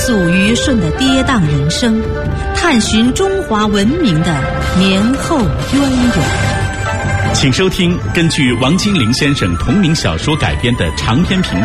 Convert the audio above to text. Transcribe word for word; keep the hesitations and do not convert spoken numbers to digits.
诉虞舜的跌宕人生，探寻中华文明的年后渊源。 请收听根据王金陵先生同名小说改编的长篇评